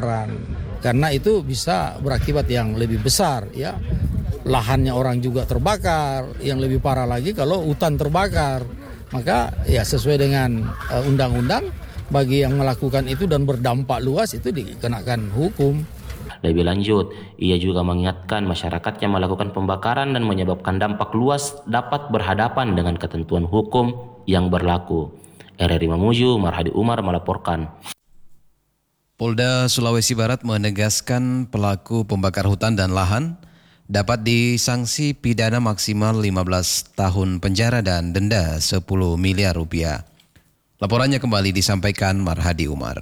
pembakaran. Karena itu bisa berakibat yang lebih besar, ya. Lahannya orang juga terbakar, yang lebih parah lagi kalau hutan terbakar. Maka ya sesuai dengan undang-undang, bagi yang melakukan itu dan berdampak luas itu dikenakan hukum. Lebih lanjut, ia juga mengingatkan masyarakat yang melakukan pembakaran dan menyebabkan dampak luas dapat berhadapan dengan ketentuan hukum yang berlaku. RRI Mamuju, Marhadi Umar melaporkan. Polda Sulawesi Barat menegaskan pelaku pembakar hutan dan lahan dapat disanksi pidana maksimal 15 tahun penjara dan denda 10 miliar rupiah. Laporannya kembali disampaikan Marhadi Umar.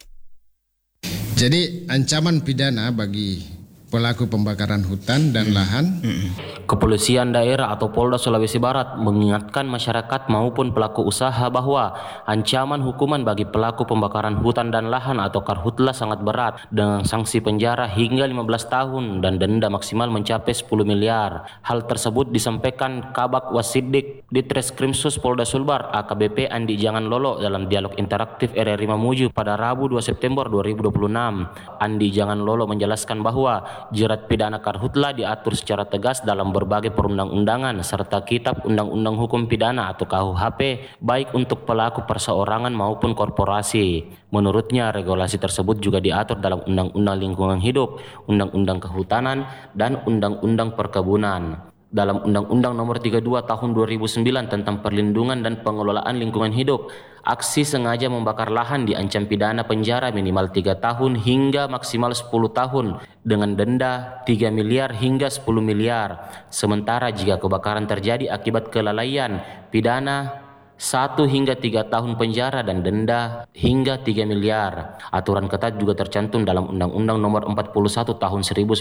Jadi ancaman pidana bagi pelaku pembakaran hutan dan lahan. Kepolisian daerah atau Polda Sulawesi Barat mengingatkan masyarakat maupun pelaku usaha bahwa ancaman hukuman bagi pelaku pembakaran hutan dan lahan atau Karhutla sangat berat dengan sanksi penjara hingga 15 tahun dan denda maksimal mencapai 10 miliar. Hal tersebut disampaikan Kabak Wasidik di Treskrimsus Polda Sulbar AKBP Andi Jangan Lolo dalam dialog interaktif RRI Mamuju pada Rabu 2 September 2026. Andi Jangan Lolo menjelaskan bahwa jerat pidana Karhutla diatur secara tegas dalam berbagai perundang-undangan serta Kitab Undang-Undang Hukum Pidana atau KUHP baik untuk pelaku perseorangan maupun korporasi. Menurutnya regulasi tersebut juga diatur dalam Undang-Undang Lingkungan Hidup, Undang-Undang Kehutanan, dan Undang-Undang Perkebunan. Dalam Undang-Undang Nomor 32 Tahun 2009 tentang Perlindungan dan Pengelolaan Lingkungan Hidup, aksi sengaja membakar lahan diancam pidana penjara minimal 3 tahun hingga maksimal 10 tahun dengan denda 3 miliar hingga 10 miliar. Sementara jika kebakaran terjadi akibat kelalaian, pidana 1 hingga 3 tahun penjara dan denda hingga 3 miliar. Aturan ketat juga tercantum dalam Undang-Undang Nomor 41 Tahun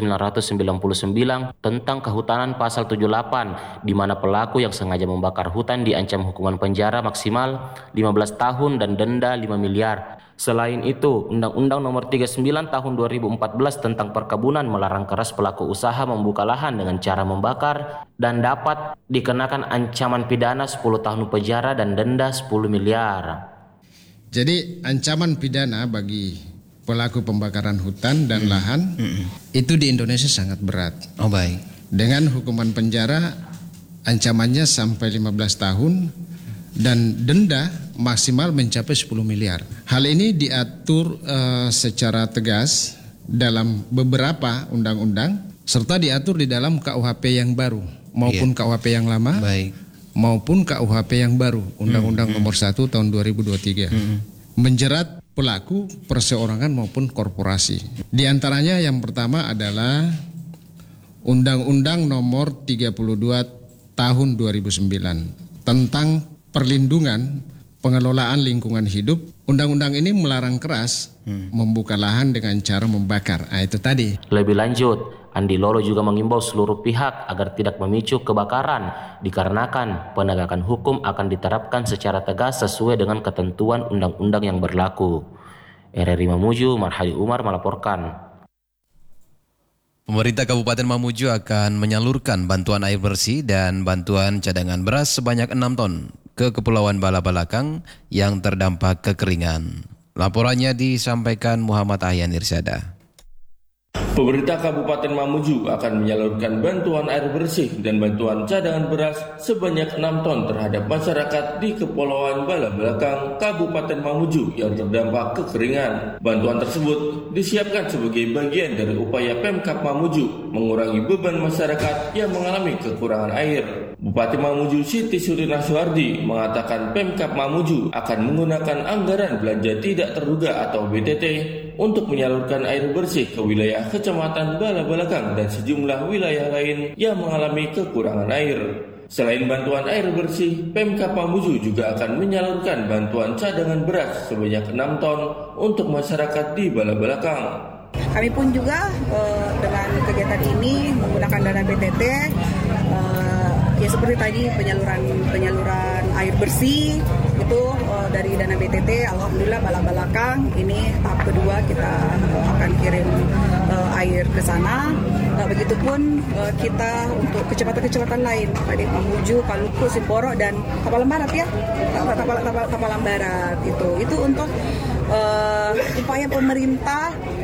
1999 tentang Kehutanan Pasal 78, di mana pelaku yang sengaja membakar hutan diancam hukuman penjara maksimal 15 tahun dan denda 5 miliar. Selain itu, Undang-Undang Nomor 39 Tahun 2014 tentang Perkebunan melarang keras pelaku usaha membuka lahan dengan cara membakar dan dapat dikenakan ancaman pidana 10 tahun penjara dan denda 10 miliar. Jadi ancaman pidana bagi pelaku pembakaran hutan dan lahan itu di Indonesia sangat berat. Oh baik. Dengan hukuman penjara ancamannya sampai 15 tahun dan denda maksimal mencapai 10 miliar. Hal ini diatur secara tegas dalam beberapa undang-undang serta diatur di dalam KUHP yang baru maupun KUHP yang lama. Baik. Maupun KUHP yang baru, Undang-Undang Nomor 1 Tahun 2023. Menjerat pelaku perseorangan maupun korporasi. Di antaranya yang pertama adalah Undang-Undang Nomor 32 Tahun 2009 tentang Perlindungan Pengelolaan Lingkungan Hidup. Undang-undang ini melarang keras membuka lahan dengan cara membakar. Itu tadi. Lebih lanjut, Andi Lolo juga mengimbau seluruh pihak agar tidak memicu kebakaran dikarenakan penegakan hukum akan diterapkan secara tegas sesuai dengan ketentuan undang-undang yang berlaku. RRI Mamuju, Marhadi Umar melaporkan. Pemerintah Kabupaten Mamuju akan menyalurkan bantuan air bersih dan bantuan cadangan beras sebanyak 6 ton ke Kepulauan Bala-Balakang yang terdampak kekeringan. Laporannya disampaikan Muhammad Ahyan Irsada. Pemerintah Kabupaten Mamuju akan menyalurkan bantuan air bersih dan bantuan cadangan beras sebanyak 6 ton terhadap masyarakat di Kepulauan Bala-Balakang, Kabupaten Mamuju yang terdampak kekeringan. Bantuan tersebut disiapkan sebagai bagian dari upaya Pemkab Mamuju mengurangi beban masyarakat yang mengalami kekurangan air. Bupati Mamuju Siti Surina Suhardi mengatakan Pemkab Mamuju akan menggunakan anggaran belanja tidak terduga atau BTT untuk menyalurkan air bersih ke wilayah Kecamatan Bala-Balakang dan sejumlah wilayah lain yang mengalami kekurangan air. Selain bantuan air bersih, Pemkab Mamuju juga akan menyalurkan bantuan cadangan beras sebanyak 6 ton untuk masyarakat di Bala-Balakang. Kami pun juga dengan kegiatan ini menggunakan dana BTT, ya seperti tadi penyaluran air bersih itu dari dana BTT. Alhamdulillah Bala-Balakang ini tahap kedua kita akan kirim air ke sana. Begitupun kita untuk kecamatan-kecamatan lain, tadi Mamuju, Paluku, Siporo dan Tapalan Barat ya, Tapalan Barat itu untuk upaya pemerintah